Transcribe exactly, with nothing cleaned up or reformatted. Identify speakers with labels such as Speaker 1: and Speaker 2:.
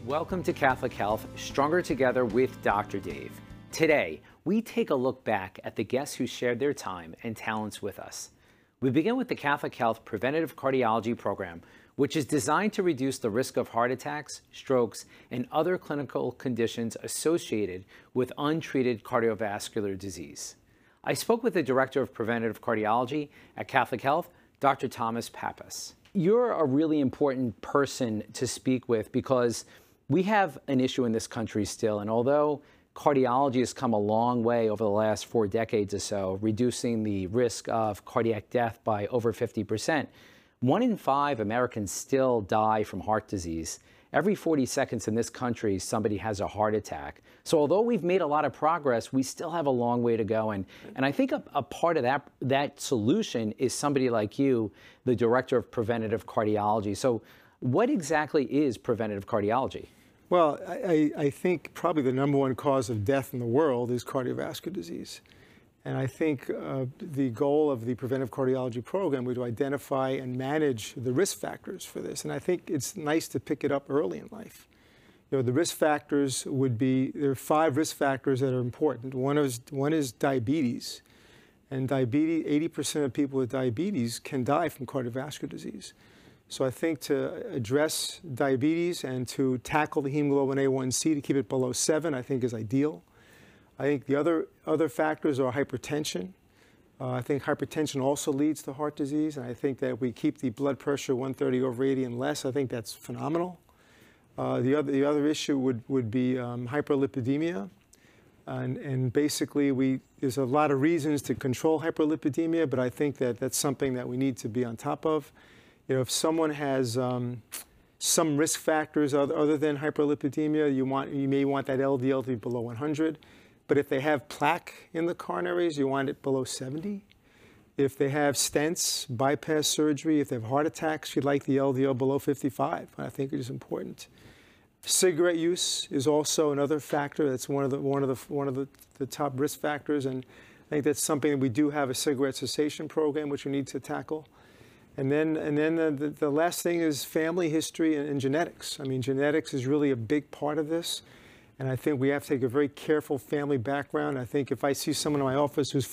Speaker 1: Welcome to Catholic Health, Stronger Together with Doctor Dave. Today, we take a look back at the guests who shared their time and talents with us. We begin with the Catholic Health Preventative Cardiology Program, which is designed to reduce the risk of heart attacks, strokes, and other clinical conditions associated with untreated cardiovascular disease. I spoke with the Director of Preventative Cardiology at Catholic Health, Doctor Thomas Pappas. You're a really important person to speak with because we have an issue in this country still, and although cardiology has come a long way over the last four decades or so, reducing the risk of cardiac death by over fifty percent, one in five Americans still die from heart disease. Every forty seconds in this country, somebody has a heart attack. So although we've made a lot of progress, we still have a long way to go. And, and I think a, a part of that, that solution is somebody like you, the Director of Preventative Cardiology. So what exactly is preventative cardiology?
Speaker 2: Well, I, I think probably the number one cause of death in the world is cardiovascular disease. And I think uh, the goal of the preventive cardiology program was to identify and manage the risk factors for this. And I think it's nice to pick it up early in life. You know, the risk factors would be, there are five risk factors that are important. One is, one is diabetes. And diabetes, eighty percent of people with diabetes can die from cardiovascular disease. So I think to address diabetes and to tackle the hemoglobin A one C to keep it below seven, I think is ideal. I think the other, other factors are hypertension. Uh, I think hypertension also leads to heart disease, and I think that if we keep the blood pressure one thirty over eighty and less, I think that's phenomenal. Uh, the, other, the other issue would, would be um, hyperlipidemia. And, and basically, we, there's a lot of reasons to control hyperlipidemia, but I think that that's something that we need to be on top of. You know, if someone has um, some risk factors other, other than hyperlipidemia, you, want, you may want that L D L to be below one hundred. But if they have plaque in the coronaries, you want it below seventy. If they have stents, bypass surgery, if they have heart attacks, you'd like the L D L below fifty-five. I think it is important. Cigarette use is also another factor. That's one of the, one of the, one of the, the top risk factors. And I think that's something that we do have a cigarette cessation program, which we need to tackle. And then, and then the, the, the last thing is family history and, and genetics. I mean, genetics is really a big part of this. And I think we have to take a very careful family background. I think if I see someone in my office who's